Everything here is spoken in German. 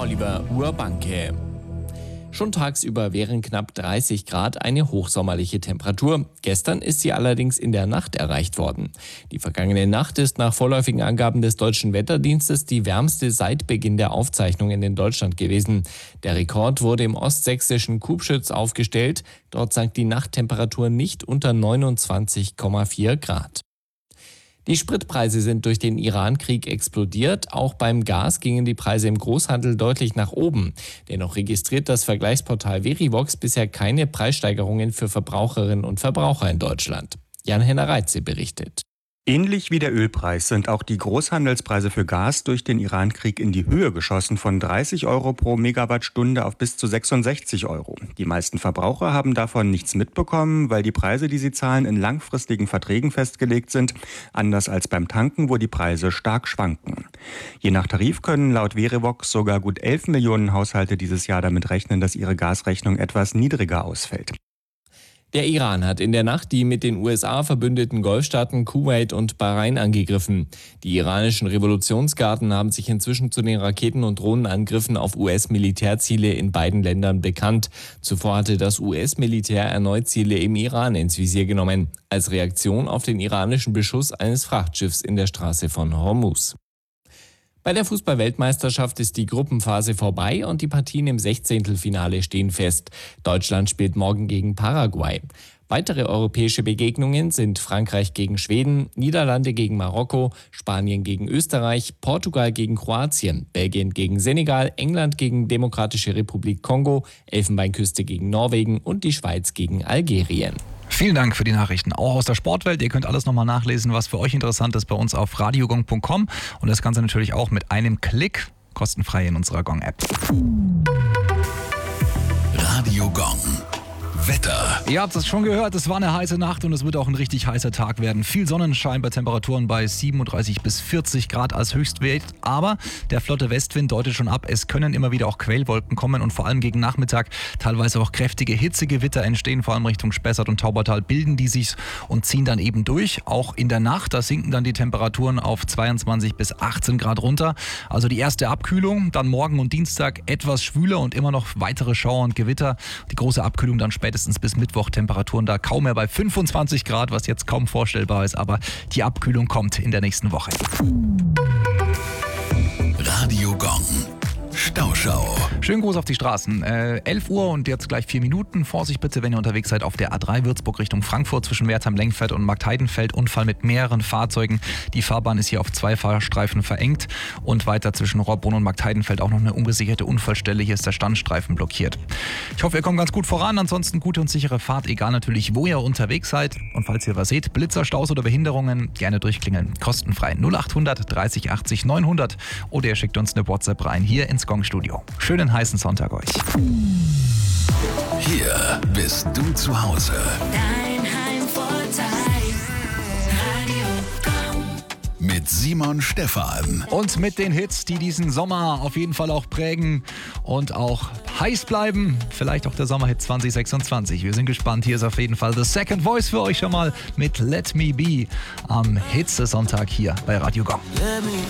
Oliver Urbanke. Schon tagsüber wären knapp 30 Grad eine hochsommerliche Temperatur. Gestern ist sie allerdings in der Nacht erreicht worden. Die vergangene Nacht ist nach vorläufigen Angaben des Deutschen Wetterdienstes die wärmste seit Beginn der Aufzeichnungen in Deutschland gewesen. Der Rekord wurde im ostsächsischen Kubschütz aufgestellt. Dort sank die Nachttemperatur nicht unter 29,4 Grad. Die Spritpreise sind durch den Iran-Krieg explodiert. Auch beim Gas gingen die Preise im Großhandel deutlich nach oben. Dennoch registriert das Vergleichsportal Verivox bisher keine Preissteigerungen für Verbraucherinnen und Verbraucher in Deutschland. Jan-Henner Reitze berichtet. Ähnlich wie der Ölpreis sind auch die Großhandelspreise für Gas durch den Iran-Krieg in die Höhe geschossen, von 30 Euro pro Megawattstunde auf bis zu 66 Euro. Die meisten Verbraucher haben davon nichts mitbekommen, weil die Preise, die sie zahlen, in langfristigen Verträgen festgelegt sind, anders als beim Tanken, wo die Preise stark schwanken. Je nach Tarif können laut Verivox sogar gut 11 Millionen Haushalte dieses Jahr damit rechnen, dass ihre Gasrechnung etwas niedriger ausfällt. Der Iran hat in der Nacht die mit den USA verbündeten Golfstaaten Kuwait und Bahrain angegriffen. Die iranischen Revolutionsgarden haben sich inzwischen zu den Raketen- und Drohnenangriffen auf US-Militärziele in beiden Ländern bekannt. Zuvor hatte das US-Militär erneut Ziele im Iran ins Visier genommen, als Reaktion auf den iranischen Beschuss eines Frachtschiffs in der Straße von Hormuz. Bei der Fußball-Weltmeisterschaft ist die Gruppenphase vorbei und die Partien im 16. stehen fest. Deutschland spielt morgen gegen Paraguay. Weitere europäische Begegnungen sind Frankreich gegen Schweden, Niederlande gegen Marokko, Spanien gegen Österreich, Portugal gegen Kroatien, Belgien gegen Senegal, England gegen Demokratische Republik Kongo, Elfenbeinküste gegen Norwegen und die Schweiz gegen Algerien. Vielen Dank für die Nachrichten, auch aus der Sportwelt. Ihr könnt alles nochmal nachlesen, was für euch interessant ist, bei uns auf radiogong.com und das Ganze natürlich auch mit einem Klick kostenfrei in unserer Gong-App. Radio Gong. Wetter. Ihr habt es schon gehört, es war eine heiße Nacht und es wird auch ein richtig heißer Tag werden. Viel Sonnenschein bei Temperaturen bei 37 bis 40 Grad als Höchstwert. Aber der flotte Westwind deutet schon ab, es können immer wieder auch Quellwolken kommen und vor allem gegen Nachmittag teilweise auch kräftige Hitzegewitter entstehen, vor allem Richtung Spessart und Taubertal bilden die sich und ziehen dann eben durch. Auch in der Nacht, da sinken dann die Temperaturen auf 22 bis 18 Grad runter. Also die erste Abkühlung, dann morgen und Dienstag etwas schwüler und immer noch weitere Schauer und Gewitter. Die große Abkühlung dann spätestens bis Mittwoch, Temperaturen da kaum mehr bei 25 Grad, was jetzt kaum vorstellbar ist, aber die Abkühlung kommt in der nächsten Woche. Radio Gong. Stauschau. Schönen Gruß auf die Straßen. 11 Uhr und jetzt gleich 4 Minuten. Vorsicht bitte, wenn ihr unterwegs seid auf der A3 Würzburg Richtung Frankfurt zwischen Wertheim-Lengfeld und Marktheidenfeld. Unfall mit mehreren Fahrzeugen. Die Fahrbahn ist hier auf 2 Fahrstreifen verengt und weiter zwischen Rohrbrunn und Marktheidenfeld auch noch eine ungesicherte Unfallstelle. Hier ist der Standstreifen blockiert. Ich hoffe, ihr kommt ganz gut voran. Ansonsten gute und sichere Fahrt, egal natürlich, wo ihr unterwegs seid. Und falls ihr was seht, Blitzer, Staus oder Behinderungen, gerne durchklingeln. Kostenfrei 0800 30 80 900 oder ihr schickt uns eine WhatsApp rein hier ins Gong-Studio. Schönen heißen Sonntag euch. Hier bist du zu Hause. Dein Heimvorteil. Radio Gong. Mit Simon Stephan. Und mit den Hits, die diesen Sommer auf jeden Fall auch prägen und auch heiß bleiben. Vielleicht auch der Sommerhit 2026. Wir sind gespannt. Hier ist auf jeden Fall The Second Voice für euch schon mal mit Let Me Be am Hitzesonntag hier bei Radio Gong. Let me